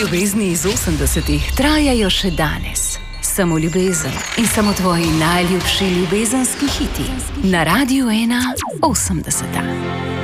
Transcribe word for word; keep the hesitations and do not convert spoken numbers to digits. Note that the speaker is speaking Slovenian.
Ljubezni iz osemdesetih trajajo še danes. Samo ljubezen in samo tvoji najljubši ljubezenski hiti. Na Radiu ena osemdeseta.